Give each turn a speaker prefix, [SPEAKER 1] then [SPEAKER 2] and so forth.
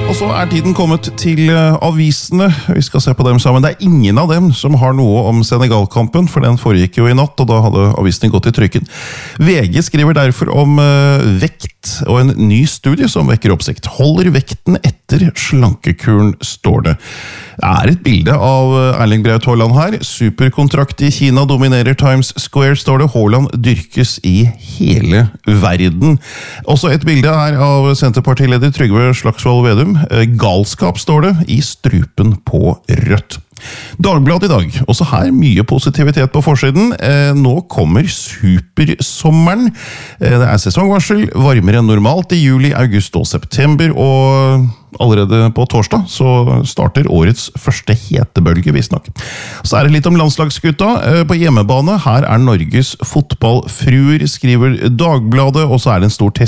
[SPEAKER 1] Og så tiden kommet til avisene. Vi skal se på dem sammen. Det ingen av dem som har noe om Senegal-kampen, for den foregikk jo i natt, og da hadde avisene gått i trykken. VG skriver derfor om vekt og en ny studie som vekker oppsikt. Holder vekten etter slankekuren, står det. Det et bilde av Erling Braut Haaland her. Superkontrakt i Kina dominerer Times Square, står det. Haaland dyrkes i hele verden. Også et bilde her av Senterpartileder Trygve Slagsvold Vedum. Galskap, står det, i strupen på rødt. Dagbladet i dag, også her mye positivitet på forsiden. Nå kommer supersommeren. Det sesongvarsel, varmere enn normalt i juli, august og september, og allerede på torsdag så starter årets første hetebølge, visstnok. Så det litt om landslagsgutta på hjemmebane. Her Norges fotballfruer, skriver Dagbladet, og så det en stor